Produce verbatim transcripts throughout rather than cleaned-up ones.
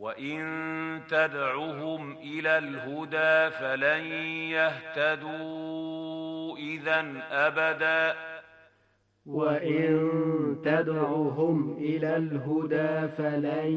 وإن تدعهم إلى الهدى فلن يهتدوا إذا أبدا وإن تدعهم إلى الهدى فلن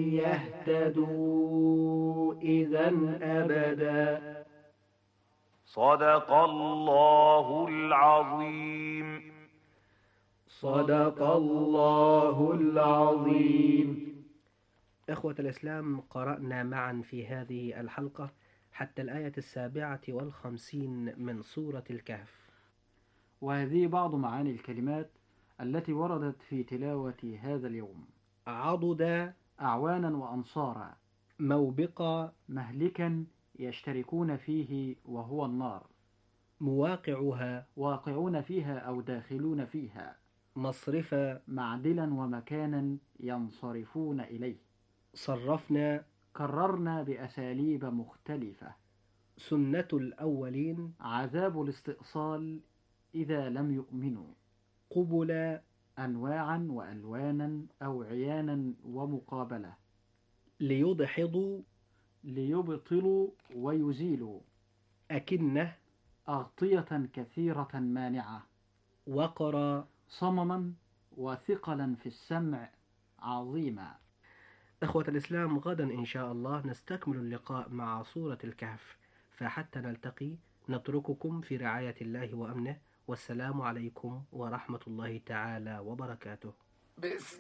يهتدوا إذا أبدا. صدق الله العظيم. صدق الله العظيم. إخوة الإسلام، قرأنا معا في هذه الحلقة حتى الآية السابعة والخمسين من سورة الكهف، وهذه بعض معاني الكلمات التي وردت في تلاوة هذا اليوم: عضدا، أعوانا وأنصارا، موبقا، مهلكا يشتركون فيه وهو النار، مواقعها، واقعون فيها أو داخلون فيها، مصرفا، معدلا ومكانا ينصرفون إليه، صرفنا، كررنا بأساليب مختلفة، سنة الأولين، عذاب الاستئصال إذا لم يؤمنوا، قبلا، أنواعا وألوانا أو عيانا ومقابلة، ليدحضوا، ليبطلوا ويزيلوا، أكنة، أغطية كثيرة مانعة، وقرا، صمما وثقلا في السمع عظيما. إخوة الإسلام، غدا إن شاء الله نستكمل اللقاء مع سورة الكهف، فحتى نلتقي نترككم في رعاية الله وأمنه، والسلام عليكم ورحمة الله تعالى وبركاته. بسم